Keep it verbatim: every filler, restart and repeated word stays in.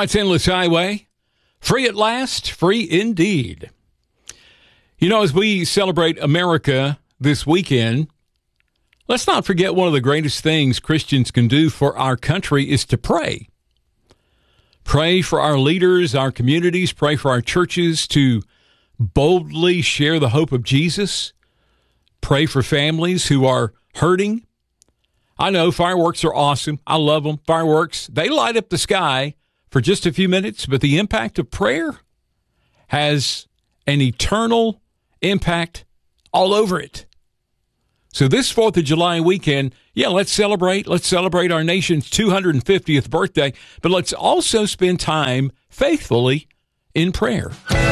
it's Endless Highway. Free at last, free indeed. You know, as we celebrate America this weekend, let's not forget one of the greatest things Christians can do for our country is to pray. Pray for our leaders, our communities, pray for our churches to boldly share the hope of Jesus. Pray for families who are hurting. I know fireworks are awesome. I love them. Fireworks, they light up the sky for just a few minutes, but the impact of prayer has an eternal impact all over it. So this fourth of July weekend, yeah, let's celebrate. Let's celebrate our nation's two hundred fiftieth birthday, but let's also spend time faithfully in prayer.